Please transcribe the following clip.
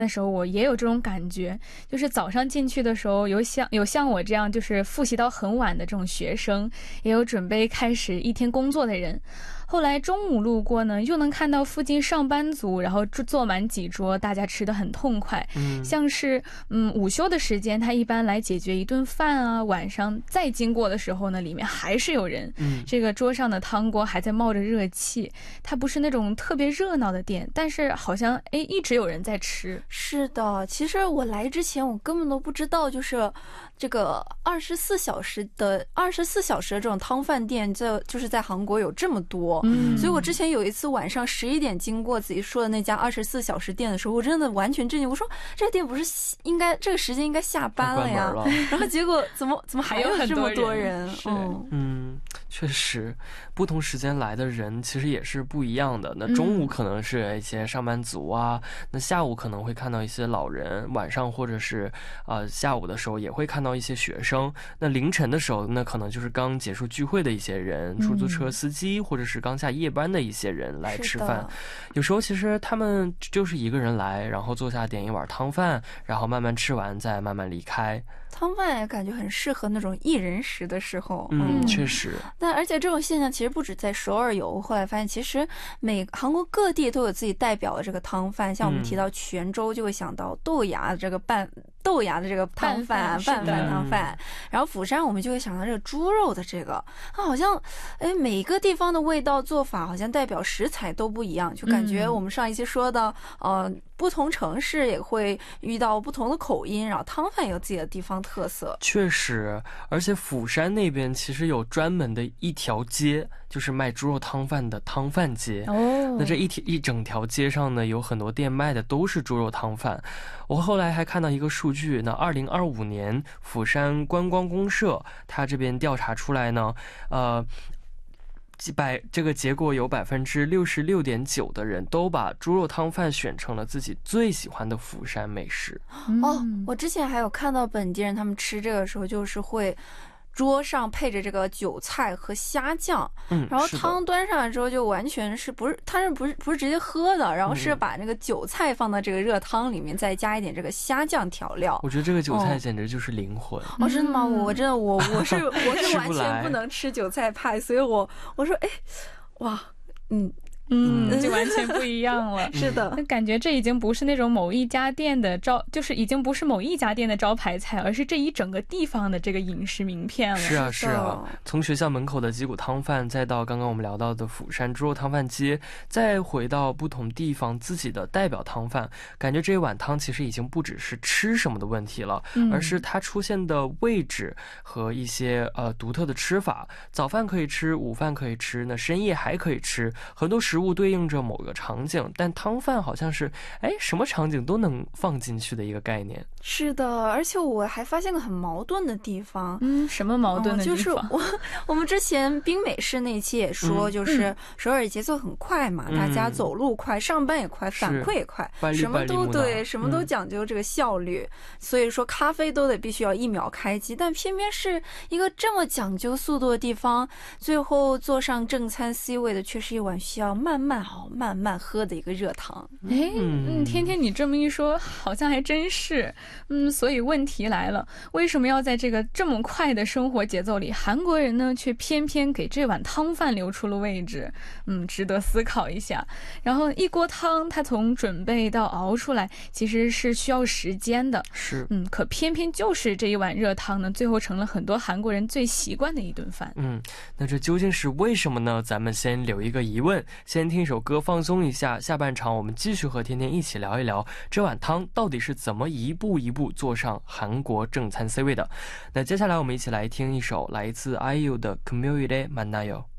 的时候我也有这种感觉，就是早上进去的时候有像我这样就是复习到很晚的这种学生，也有准备开始一天工作的人。后来中午路过呢，又能看到附近上班族，然后坐满几桌，大家吃得很痛快。像是午休的时间他一般来解决一顿饭啊，晚上再经过的时候呢，里面还是有人，这个桌上的汤锅还在冒着热气。它不是那种特别热闹的店，但是好像一直有人在吃。 是的，其实我来之前我根本都不知道，就是这个24小时的这种汤饭店就是在韩国有这么多。所以我之前有一次晚上11点经过自己说的那家24小时店的时候，我真的完全震惊，我说这个店不是应该这个时间应该下班了呀，然后结果怎么还有这么多人。 确实不同时间来的人其实也是不一样的。那中午可能是一些上班族啊，那下午可能会看到一些老人，晚上或者是下午的时候也会看到一些学生，那凌晨的时候那可能就是刚结束聚会的一些人，出租车司机或者是刚下夜班的一些人来吃饭。有时候其实他们就是一个人来，然后坐下点一碗汤饭，然后慢慢吃完再慢慢离开。 汤饭也感觉很适合那种一人食的时候。 确实。 但而且这种现象其实不止在首尔有，我后来发现其实韩国各地都有自己代表的这个汤饭，像我们提到泉州就会想到豆芽的这个汤饭，拌饭汤饭，然后釜山我们就会想到这个猪肉的这个，好像每个地方的味道做法好像代表食材都不一样，就感觉我们上一期说的不同城市也会遇到不同的口音，然后汤饭有自己的地方特色。 确实，而且釜山那边其实有专门的一条街，就是卖猪肉汤饭的汤饭街。那这一整条街上呢，有很多店卖的都是猪肉汤饭。我后来还看到一个数据，那2025年釜山观光公社它这边调查出来呢，这个结果有66.9%的人都把猪肉汤饭选成了自己最喜欢的釜山美食。 我之前还有看到本地人他们吃这个时候就是会桌上配着这个韭菜和虾酱，然后汤端上来之后就完全是不是直接喝的，然后是把那个韭菜放到这个热汤里面，再加一点这个虾酱调料。 我觉得这个韭菜简直就是灵魂。 真的吗？我是完全不能吃韭菜派，所以我说哇， 就完全不一样了。 是的， 感觉这已经不是那种某一家店的就是已经不是某一家店的招牌菜，而是这一整个地方的这个饮食名片了。 是啊，从学校门口的鸡骨汤饭，再到刚刚我们聊到的釜山猪肉汤饭街，再回到不同地方自己的代表汤饭，感觉这一碗汤其实已经不只是吃什么的问题了，而是它出现的位置和一些独特的吃法。早饭可以吃，午饭可以吃，那深夜还可以吃，很多食物对应着某个场景，但汤饭好像是什么场景都能放进去的一个概念。 是的，而且我还发现个很矛盾的地方。 什么矛盾的地方？ 就是我们之前冰美式那期也说，就是首尔节奏很快嘛，大家走路快，上班也快，反馈也快，什么都对，什么都讲究这个效率，所以说咖啡都得必须要1秒开机，但偏偏是一个这么讲究速度的地方，最后坐上正餐 C 位的却是一碗需要慢慢喝的一个热汤。 天天你这么一说好像还真是。所以问题来了，为什么要在这个这么快的生活节奏里，韩国人呢却偏偏给这碗汤饭留出了位置？值得思考一下。然后一锅汤它从准备到熬出来其实是需要时间的， 是可偏偏就是这一碗热汤呢，最后成了很多韩国人最习惯的一顿饭。 那这究竟是为什么呢？咱们先留一个疑问，先听一首歌放松一下，下半场我们继续和天天一起聊一聊这碗汤到底是怎么一步一步坐上韩国正餐 C 位的。那接下来我们一起来听一首来自 IU 的금요일에 만나요。